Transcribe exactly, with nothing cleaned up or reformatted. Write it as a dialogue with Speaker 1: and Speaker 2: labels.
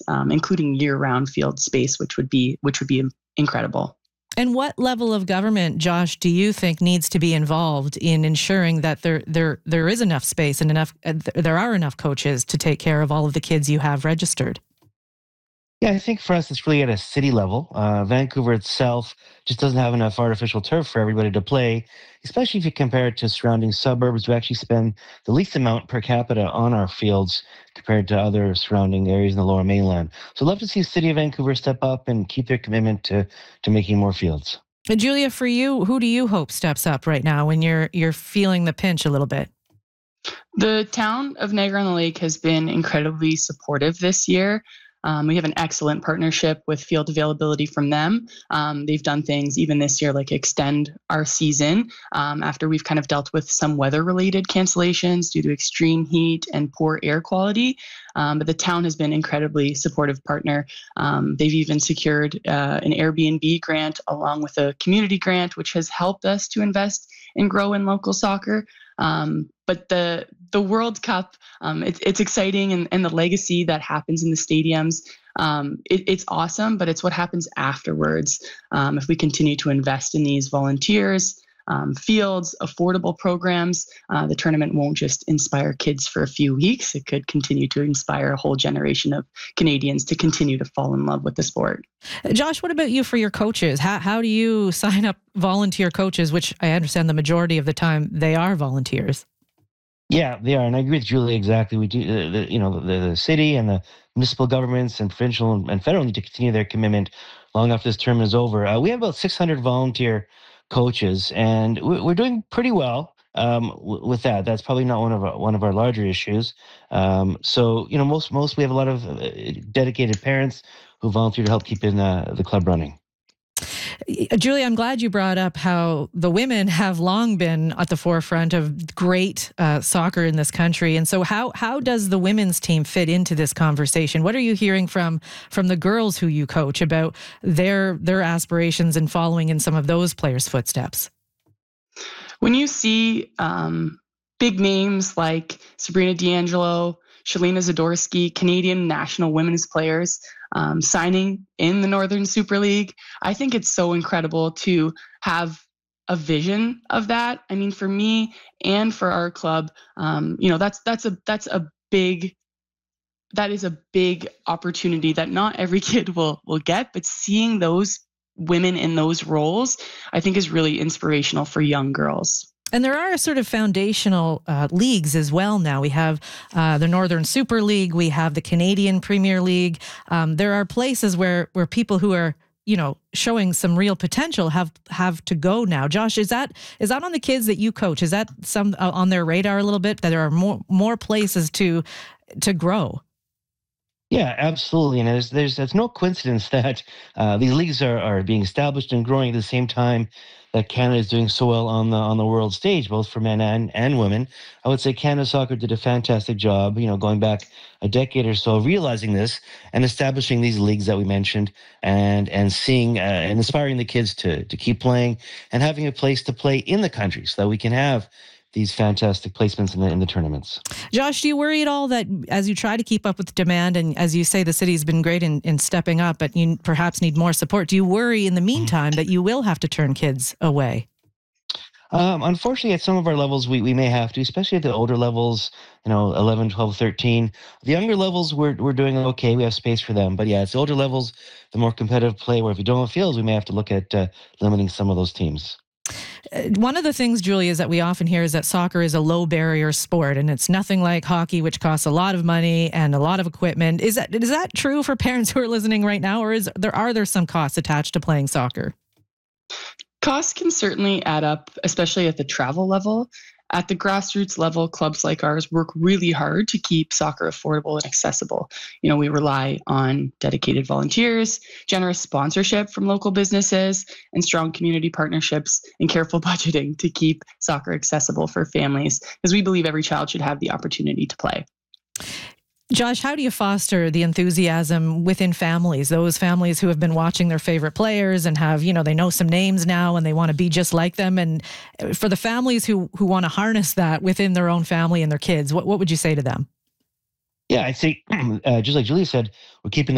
Speaker 1: um, including year-round field space, which would be which would be incredible.
Speaker 2: And what level of government, Josh, do you think needs to be involved in ensuring that there there there is enough space and enough uh, there are enough coaches to take care of all of the kids you have registered?
Speaker 3: Yeah, I think for us, it's really at a city level. Uh, Vancouver itself just doesn't have enough artificial turf for everybody to play, especially if you compare it to surrounding suburbs. We actually spend the least amount per capita on our fields compared to other surrounding areas in the Lower Mainland. So I'd love to see the city of Vancouver step up and keep their commitment to, to making more fields.
Speaker 2: And Julia, for you, who do you hope steps up right now when you're you're feeling the pinch a little bit?
Speaker 1: The town of Niagara-on-the-Lake has been incredibly supportive this year. Um, we have an excellent partnership with field availability from them. Um, they've done things even this year like extend our season um, after we've kind of dealt with some weather-related cancellations due to extreme heat and poor air quality. Um, but the town has been an incredibly supportive partner. Um, they've even secured uh, an Airbnb grant along with a community grant, which has helped us to invest and grow in local soccer. Um, but the the World Cup, um, it, it's exciting, and, and the legacy that happens in the stadiums, um, it, it's awesome, but it's what happens afterwards. Um, if we continue to invest in these volunteers, um, fields, affordable programs, uh, the tournament won't just inspire kids for a few weeks. It could continue to inspire a whole generation of Canadians to continue to fall in love with the sport.
Speaker 2: Josh, what about you for your coaches? How, how do you sign up volunteer coaches, which I understand the majority of the time they are volunteers?
Speaker 3: Yeah, they are, and I agree with Julie exactly. We do, uh, the, you know, the, the city and the municipal governments and provincial and, and federal need to continue their commitment long after this term is over. Uh, we have about six hundred volunteer coaches, and we, we're doing pretty well um, w- with that. That's probably not one of our, one of our larger issues. Um, so, you know, most most we have a lot of uh, dedicated parents who volunteer to help keep in uh, the club running.
Speaker 2: Julie, I'm glad you brought up how the women have long been at the forefront of great uh, soccer in this country. And so how how does the women's team fit into this conversation? What are you hearing from from the girls who you coach about their their aspirations and following in some of those players' footsteps?
Speaker 1: When you see um, big names like Sabrina D'Angelo, Shalina Zadorsky, Canadian national women's players um, signing in the Northern Super League, I think it's so incredible to have a vision of that. I mean, for me and for our club, um, you know, that's that's a that's a big that is a big opportunity that not every kid will will get. But seeing those women in those roles, I think, is really inspirational for young girls.
Speaker 2: And there are sort of foundational uh, leagues as well now. We have uh, the Northern Super League. We have the Canadian Premier League. Um, there are places where where people who are, you know, showing some real potential have have to go now. Josh, is that is that on the kids that you coach? Is that some uh, on their radar a little bit, that there are more more places to to grow?
Speaker 3: Yeah, absolutely. And there's there's it's no coincidence that uh, these leagues are, are being established and growing at the same time that Canada is doing so well on the on the world stage, both for men and, and women. I would say Canada Soccer did a fantastic job, you know, going back a decade or so, realizing this and establishing these leagues that we mentioned, and and seeing uh, and inspiring the kids to to keep playing and having a place to play in the country so that we can have these fantastic placements in the in the tournaments.
Speaker 2: Josh, do you worry at all that as you try to keep up with the demand, and as you say, the city's been great in, in stepping up, but you perhaps need more support, do you worry in the meantime that you will have to turn kids away?
Speaker 3: Um, unfortunately, at some of our levels, we, we may have to, especially at the older levels, you know, eleven, twelve, thirteen. The younger levels, we're we're doing okay. We have space for them. But yeah, it's the older levels, the more competitive play, where if you don't have fields, we may have to look at uh, limiting some of those teams.
Speaker 2: One of the things, Julie, is that we often hear is that soccer is a low barrier sport, and it's nothing like hockey, which costs a lot of money and a lot of equipment. Is that is that true for parents who are listening right now, or is there are there some costs attached to playing soccer?
Speaker 1: Costs can certainly add up, especially at the travel level. At the grassroots level, clubs like ours work really hard to keep soccer affordable and accessible. You know, we rely on dedicated volunteers, generous sponsorship from local businesses, and strong community partnerships and careful budgeting to keep soccer accessible for families, because we believe every child should have the opportunity to play.
Speaker 2: Josh, how do you foster the enthusiasm within families, those families who have been watching their favorite players and have, you know, they know some names now and they want to be just like them? And for the families who who want to harness that within their own family and their kids, what, what would you say to them?
Speaker 3: Yeah, I'd say, uh, just like Julie said, we're keeping